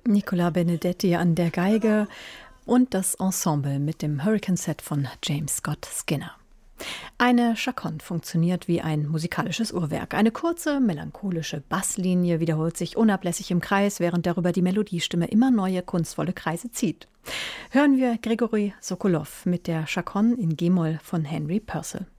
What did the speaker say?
Nicola Benedetti an der Geige und das Ensemble mit dem Hurricane Set von James Scott Skinner. Eine Chaconne funktioniert wie ein musikalisches Uhrwerk. Eine kurze, melancholische Basslinie wiederholt sich unablässig im Kreis, während darüber die Melodiestimme immer neue, kunstvolle Kreise zieht. Hören wir Grigorij Sokolow mit der Chaconne in G-Moll von Henry Purcell.